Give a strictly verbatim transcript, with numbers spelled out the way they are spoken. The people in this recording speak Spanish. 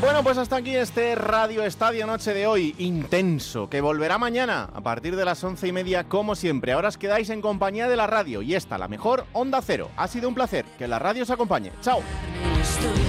Bueno, pues hasta aquí este Radio Estadio Noche de hoy, intenso, que volverá mañana a partir de las once y media como siempre. Ahora os quedáis en compañía de la radio y esta, la mejor Onda Cero. Ha sido un placer, que la radio os acompañe. ¡Chao!